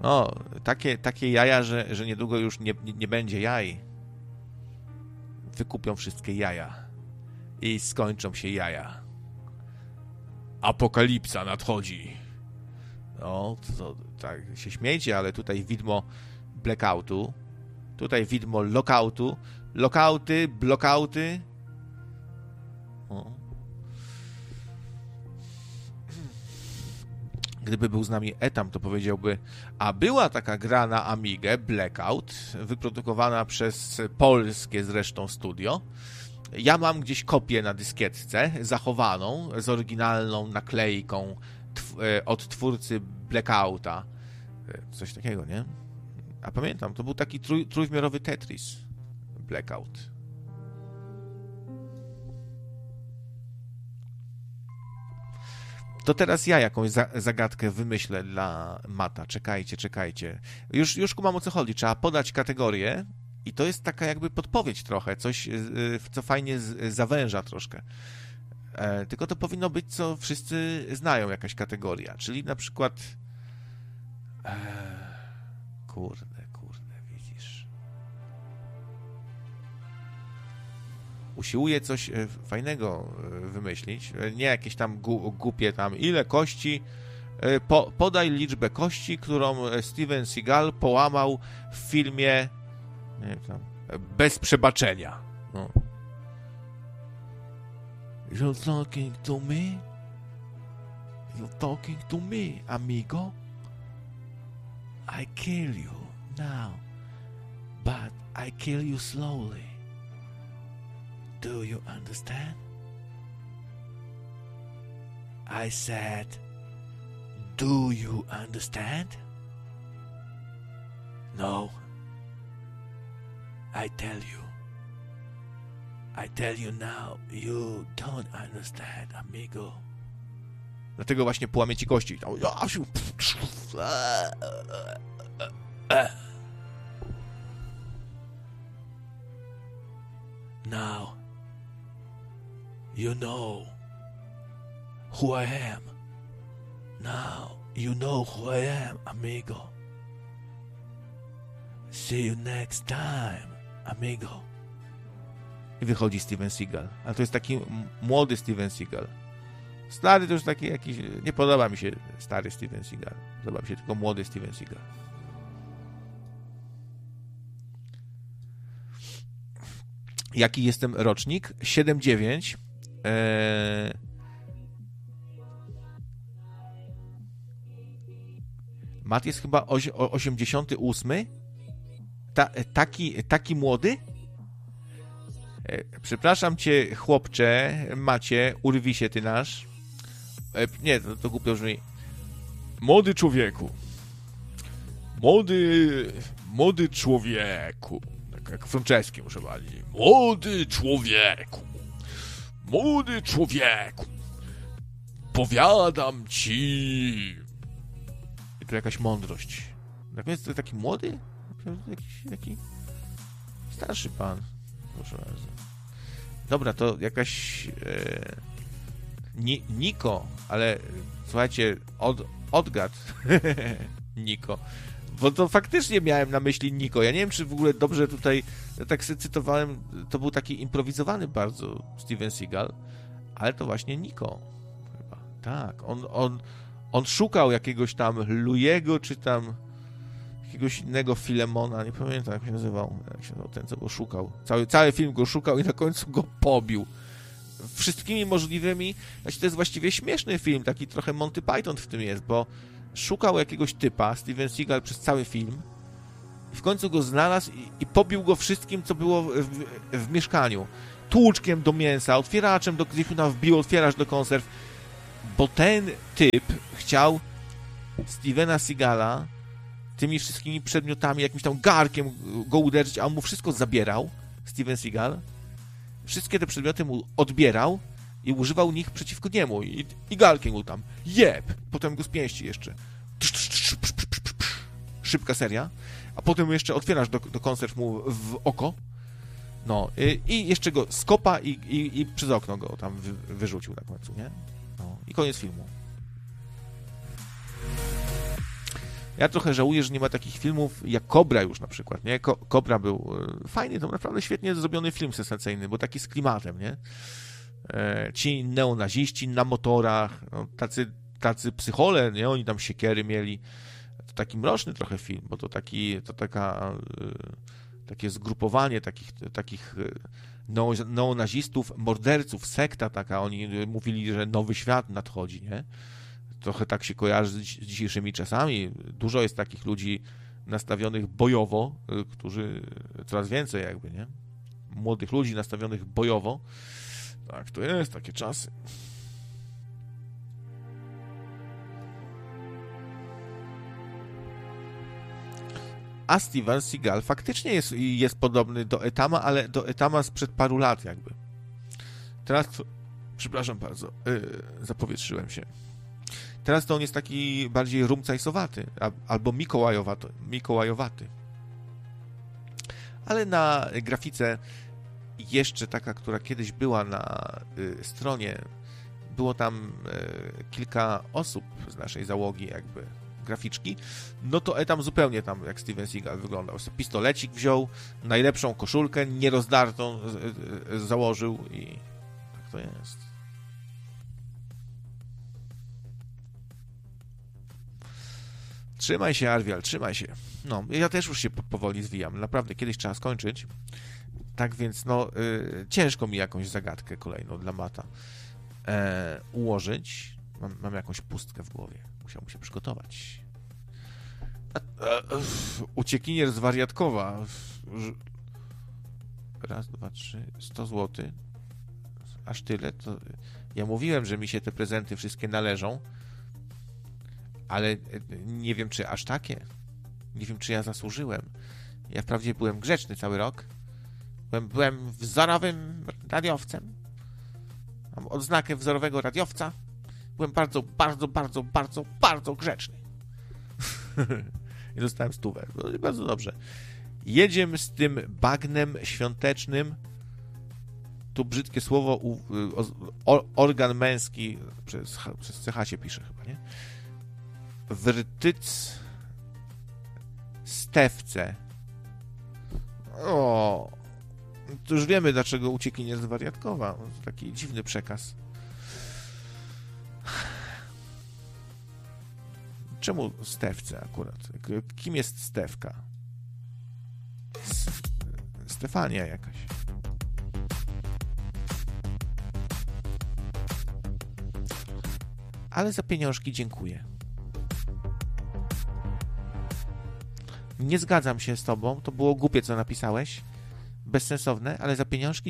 O, takie jaja, że niedługo już nie będzie jaj. Wykupią wszystkie jaja. I skończą się jaja. Apokalipsa nadchodzi. No, to tak się śmiejcie, ale tutaj widmo blackoutu. Tutaj widmo lockoutu. Lockouty, blockouty. O. Gdyby był z nami Etam, to powiedziałby, a była taka gra na Amigę, Blackout, wyprodukowana przez polskie zresztą studio. Ja mam gdzieś kopię na dyskietce, zachowaną, z oryginalną naklejką od twórcy Blackouta. Coś takiego, nie? A pamiętam, to był taki trójwymiarowy Tetris. Blackout. To teraz ja jakąś zagadkę wymyślę dla Mata. Czekajcie. Już kumam, o co chodzi. Trzeba podać kategorię i to jest taka jakby podpowiedź trochę. Coś, co fajnie zawęża troszkę. Tylko to powinno być, co wszyscy znają, jakaś kategoria. Czyli na przykład... Kurde, widzisz. Usiłuję coś fajnego wymyślić. Nie jakieś tam głupie tam, ile kości... podaj liczbę kości, którą Steven Seagal połamał w filmie nie wiem, tam, Bez przebaczenia. No. You're talking to me? You're talking to me, amigo? I kill you now, but I kill you slowly. Do you understand? I said, do you understand? No. I tell you now, you don't understand, amigo. Dlatego właśnie połamie ci kości. Now, you know who I am. Now, you know who I am, amigo. See you next time, amigo. I wychodzi Steven Seagal. Ale to jest taki młody Steven Seagal. Stary to już taki jakiś... Nie podoba mi się stary Steven Seagal. Podoba mi się tylko młody Steven Seagal. Jaki jestem rocznik? 7-9. Matt jest chyba 88. Taki młody? Przepraszam cię, chłopcze, Macie, urwij się ty nasz. Nie, to głupio brzmi. Młody człowieku. Młody człowieku. Tak jak Franceski muszę bardziej. Młody człowieku. Powiadam ci. I tu jakaś mądrość. Natomiast to taki młody? Jakiś starszy pan. Proszę bardzo. Dobra, to jakaś Niko, ale słuchajcie, odgad Niko, bo to faktycznie miałem na myśli Niko. Ja nie wiem, czy w ogóle dobrze tutaj, ja tak sobie cytowałem, to był taki improwizowany bardzo Steven Seagal, ale to właśnie Niko chyba. Tak, on szukał jakiegoś tam Louiego, czy tam jakiegoś innego Filemona, nie pamiętam jak się nazywał, ten co go szukał. Cały film go szukał i na końcu go pobił. Wszystkimi możliwymi, znaczy to jest właściwie śmieszny film, taki trochę Monty Python w tym jest, bo szukał jakiegoś typa, Steven Seagal przez cały film i w końcu go znalazł i pobił go wszystkim, co było w mieszkaniu. Tłuczkiem do mięsa, otwieraczem, gdzieś tam wbił otwieracz do konserw, bo ten typ chciał Stevena Seagala tymi wszystkimi przedmiotami, jakimś tam garkiem go uderzyć, a on mu wszystko zabierał, Steven Seagal. Wszystkie te przedmioty mu odbierał i używał nich przeciwko niemu. I garkiem mu tam jeb! Potem go z pięści jeszcze. Szybka seria. A potem jeszcze otwierasz do konserw mu w oko. No. I jeszcze go skopa i przez okno go tam wyrzucił na końcu, nie? No. I koniec filmu. Ja trochę żałuję, że nie ma takich filmów jak Cobra już na przykład, nie? Cobra był fajny, to naprawdę świetnie zrobiony film sensacyjny, bo taki z klimatem, nie? Ci neonaziści na motorach, no, tacy psychole, nie? Oni tam siekiery mieli. To taki mroczny trochę film, bo takie zgrupowanie takich neonazistów, morderców, sekta taka, oni mówili, że nowy świat nadchodzi, nie? Trochę tak się kojarzy z dzisiejszymi czasami. Dużo jest takich ludzi nastawionych bojowo, którzy coraz więcej jakby, nie? Młodych ludzi nastawionych bojowo. Tak, to jest, takie czasy. A Steven Seagal faktycznie jest podobny do Ethama, ale do Ethama sprzed paru lat jakby. Teraz, przepraszam bardzo, zapowietrzyłem się. Teraz to on jest taki bardziej rumcajsowaty, albo mikołajowaty. Ale na grafice jeszcze taka, która kiedyś była na stronie, było tam kilka osób z naszej załogi jakby graficzki, no to Etham zupełnie tam jak Steven Seagal wyglądał. Pistolecik wziął, najlepszą koszulkę, nierozdartą założył i tak to jest. Trzymaj się, Arwial, trzymaj się. No, ja też już się powoli zwijam. Naprawdę, kiedyś trzeba skończyć. Tak więc, no, ciężko mi jakąś zagadkę kolejną dla Mata ułożyć. Mam jakąś pustkę w głowie. Musiałbym się przygotować. Uciekinier z Wariatkowa. Raz, dwa, 3, 100 zł. Aż tyle. To ja mówiłem, że mi się te prezenty wszystkie należą, ale nie wiem, czy aż takie. Nie wiem, czy ja zasłużyłem. Ja wprawdzie byłem grzeczny cały rok. Byłem wzorowym radiowcem. Mam odznakę wzorowego radiowca. Byłem bardzo, bardzo, bardzo, bardzo, bardzo grzeczny. I dostałem 100. No, bardzo dobrze. Jedziemy z tym bagnem świątecznym. Tu brzydkie słowo, organ męski, przez CH się pisze chyba, nie? Wrtyc stewce. O, to już wiemy, dlaczego uciekinier z Wariatkowa. To taki dziwny przekaz. Czemu stewce akurat? Kim jest Stewka? Stefania jakaś. Ale za pieniążki dziękuję. Nie zgadzam się z tobą. To było głupie, co napisałeś. Bezsensowne, ale za pieniążki